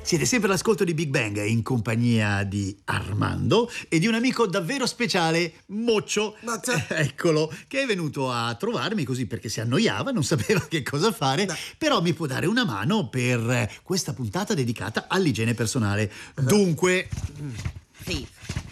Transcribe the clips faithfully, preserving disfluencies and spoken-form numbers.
Siete sempre all'ascolto di Big Bang in compagnia di Armando e di un amico davvero speciale, Moccio. Moccio? Eh, eccolo, che è venuto a trovarmi così perché si annoiava, non sapeva che cosa fare, no. però mi può dare una mano per questa puntata dedicata all'igiene personale. Uh-huh. Dunque... Sì.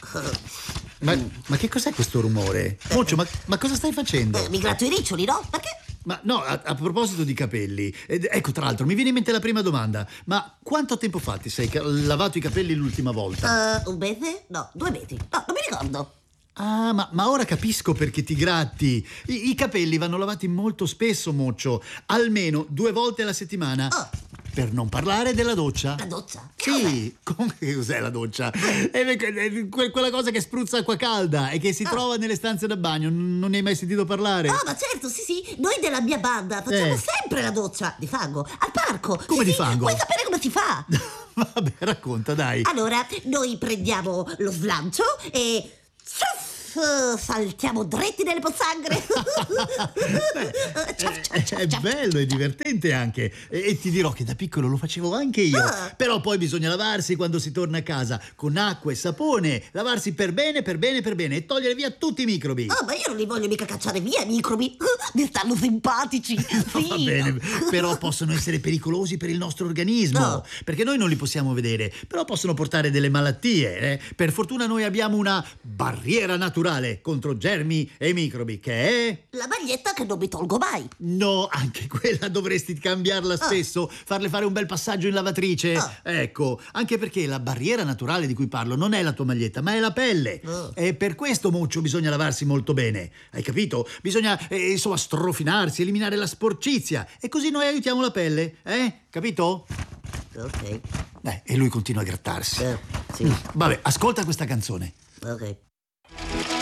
Ma, ma che cos'è questo rumore? Moccio, ma, ma cosa stai facendo? Eh, mi gratto i riccioli, no? Perché? Ma no, a, a proposito di capelli, ed, ecco, tra l'altro mi viene in mente la prima domanda. Ma quanto tempo fa ti sei ca- lavato i capelli l'ultima volta? Uh, un mese? No, due mesi. No, non mi ricordo. Ah, ma, ma ora capisco perché ti gratti. I, I capelli vanno lavati molto spesso, Moccio, almeno due volte alla settimana. Oh. Per non parlare della doccia. La doccia? Sì, come che cos'è la doccia? È, è quella cosa che spruzza acqua calda e che si ah. trova nelle stanze da bagno. Non ne hai mai sentito parlare? Oh, ma certo, sì, sì. Noi della mia banda facciamo Eh. sempre la doccia di fango al parco. Come sì, di sì. fango? Vuoi sapere come si fa? Vabbè, racconta, dai. Allora, noi prendiamo lo slancio e... saltiamo dritti nelle pozzanghere. Beh, è, è bello e divertente anche e, e ti dirò che da piccolo lo facevo anche io. Ah. Però poi bisogna lavarsi quando si torna a casa con acqua e sapone, lavarsi per bene, per bene, per bene e togliere via tutti i microbi. Oh, ma io non li voglio mica cacciare via i microbi. Mi stanno simpatici. Sì. Va bene, però possono essere pericolosi per il nostro organismo, No. perché noi non li possiamo vedere, però possono portare delle malattie. Eh? Per fortuna noi abbiamo una barriera naturale contro germi e microbi, che è... La maglietta che non mi tolgo mai. No, anche quella dovresti cambiarla spesso, farle fare un bel passaggio in lavatrice. Ah. Ecco, anche perché la barriera naturale di cui parlo non è la tua maglietta, ma è la pelle. Ah. E per questo, Moccio, bisogna lavarsi molto bene. Hai capito? Bisogna, eh, insomma, strofinarsi, eliminare la sporcizia. E così noi aiutiamo la pelle, eh? Capito? Ok. Eh, e lui continua a grattarsi. Eh, sì. Vabbè, ascolta questa canzone. Ok.